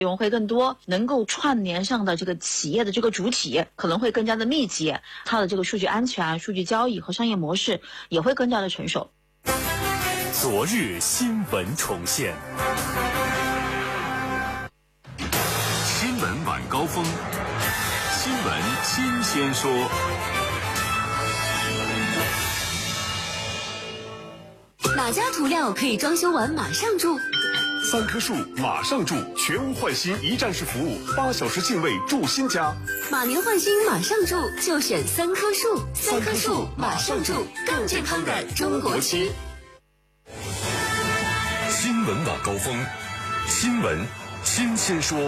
用会更多，能够串联上的这个企业的这个主体可能会更加的密集，它的这个数据安全、数据交易和商业模式也会更加的成熟。 昨日新闻重现，新闻晚高峰，新闻新鲜说。 哪家涂料可以装修完马上住 ？3棵树马上住，全屋换新一站式服务，8小时进位住新家。 马年换新马上住，就选3棵树，3棵树马上住，更健康的中国区。 新闻晚高峰，新闻新鲜说。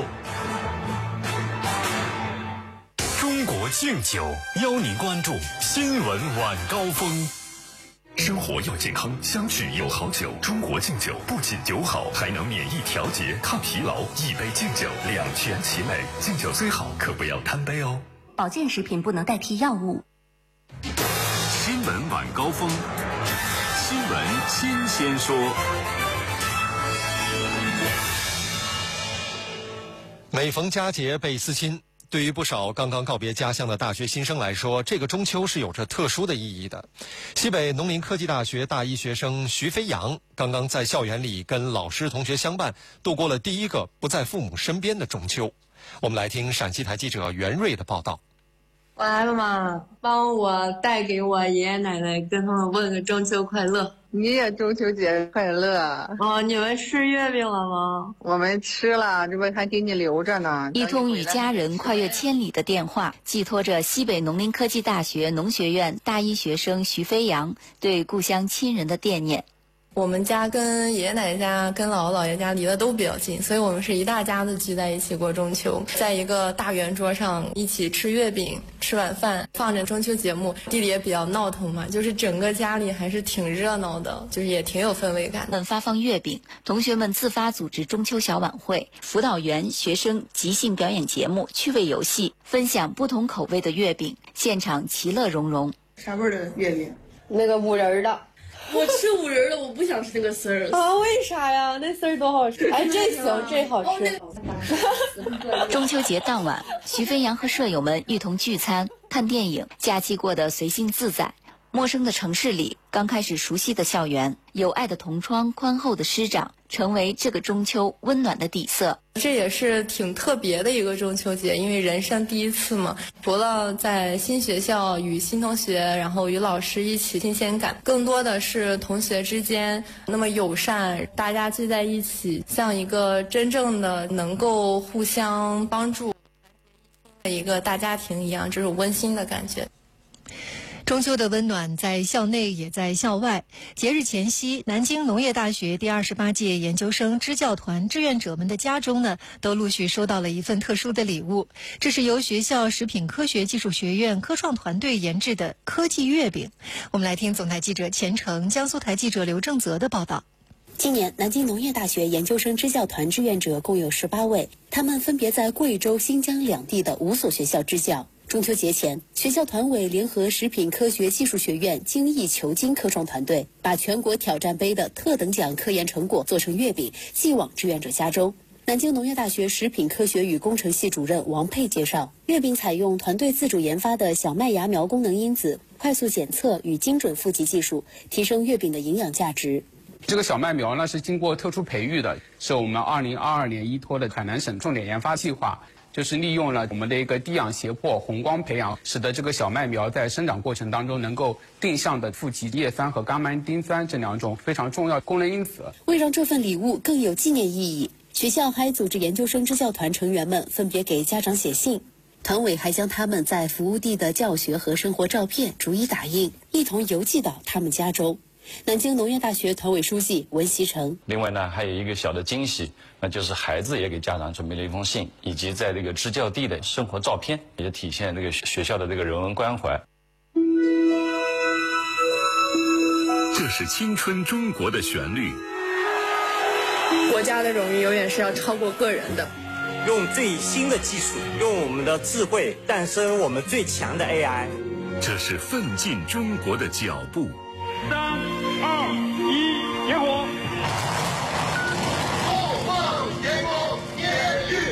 中国敬酒邀您关注新闻晚高峰。生活要健康，相聚有好酒。中国敬酒不仅酒好，还能免疫调节、抗疲劳。一杯敬酒，两全其美。敬酒最好，可不要贪杯哦。 保健食品不能代替药物。 新闻晚高峰，新闻新鲜说。 每逢佳节倍思亲，对于不少刚刚告别家乡的大学新生来说，这个中秋是有着特殊的意义的。西北农林科技大学大一学生徐飞扬刚刚在校园里跟老师同学相伴，度过了第一个不在父母身边的中秋。我们来听陕西台记者袁瑞的报道。 我来了嘛，帮我带给我爷爷奶奶，跟他们问个中秋快乐。 你也中秋节快乐哦！你们吃月饼了吗？ 我们吃了，这不还给你留着呢。 一通与家人跨越千里的电话，寄托着西北农林科技大学农学院大一学生徐飞扬对故乡亲人的惦念。 我们家跟爷爷奶奶家、跟姥姥姥爷家离得都比较近，所以我们是一大家子聚在一起过中秋，在一个大圆桌上一起吃月饼、吃晚饭，放着中秋节目。地里也比较闹腾嘛，就是整个家里还是挺热闹的，就是也挺有氛围感的。 发放月饼，同学们自发组织中秋小晚会，辅导员、学生即兴表演节目、趣味游戏，分享不同口味的月饼，现场其乐融融。 啥味儿的月饼？ 那个五仁的。 我吃五仁的，我不想吃那个丝儿啊！为啥呀？那丝儿多好吃！哎，这行，这好吃。 中秋节当晚，徐飞扬和舍友们一同聚餐、看电影，假期过得随性自在。陌生的城市里，刚开始熟悉的校园，有爱的同窗、宽厚的师长，成为这个中秋温暖的底色。 这也是挺特别的一个中秋节，因为人生第一次嘛，除了在新学校与新同学，然后与老师一起新鲜感，更多的是同学之间那么友善，大家聚在一起，像一个真正的能够互相帮助的一个大家庭一样，这种温馨的感觉。 中秋的温暖在校内也在校外。节日前夕，南京农业大学第28届研究生支教团志愿者们的家中呢，都陆续收到了一份特殊的礼物。这是由学校食品科学技术学院科创团队研制的科技月饼。我们来听总台记者钱程、江苏台记者刘正泽的报道。 今年南京农业大学研究生支教团志愿者共有18位，他们分别在贵州、新疆两地的5所学校支教。中秋节前，学校团委联合食品科学技术学院精益求精科创团队，把全国挑战杯的特等奖科研成果做成月饼，寄往志愿者家中。南京农业大学食品科学与工程系主任王佩介绍，月饼采用团队自主研发的小麦芽苗功能因子，快速检测与精准富集技术，提升月饼的营养价值。 这个小麦苗呢是经过特殊培育的，是我们2022年依托的海南省重点研发计划，就是利用了我们的一个低氧胁迫红光培养，使得这个小麦苗在生长过程当中能够定向的富集叶酸和伽马丁酸这2种非常重要功能因子。 为让这份礼物更有纪念意义，学校还组织研究生支教团成员们分别给家长写信，团委还将他们在服务地的教学和生活照片逐一打印，一同邮寄到他们家中。南京农业大学团委书记文习成。 另外呢，还有一个小的惊喜，那就是孩子也给家长准备了一封信，以及在这个支教地的生活照片，也体现这个学校的这个人文关怀。 这是青春中国的旋律。 国家的荣誉永远是要超过个人的。 用最新的技术，用我们的智慧诞生我们最强的 AI。 这是奋进中国的脚步。 3、2、